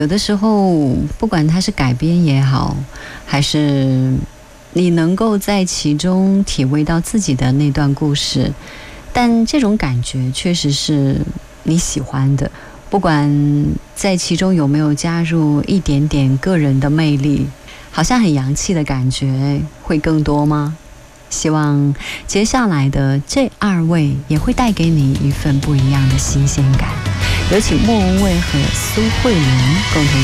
有的时候不管它是改编也好，还是你能够在其中体会到自己的那段故事，但这种感觉确实是你喜欢的，不管在其中有没有加入一点点个人的魅力，好像很洋气的感觉会更多吗？希望接下来的这2位也会带给你一份不一样的新鲜感。有请莫文蔚和苏慧伦共同